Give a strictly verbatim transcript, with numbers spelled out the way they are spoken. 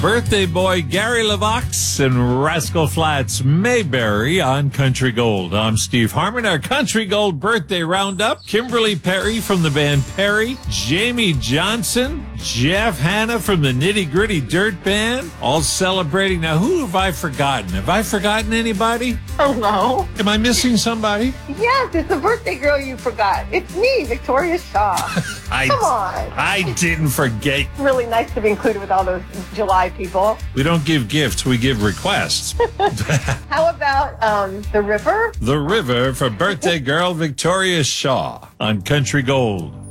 Birthday Boy Gary LeVox and Rascal Flatts Mayberry on Country Gold. I'm Steve Harmon. Our Country Gold birthday roundup. Kimberly Perry from the band Perry. Jamie Johnson. Jeff Hanna from the Nitty Gritty Dirt Band. All celebrating. Now, who have I forgotten? Have I forgotten anybody? Oh, no. Am I missing somebody? Yes, it's the birthday girl you forgot. It's me, Victoria Shaw. I, Come on. I didn't forget. Really nice to be included with all those July people. We don't give gifts, we give requests. How about um, the river? The River for birthday girl Victoria Shaw on Country Gold.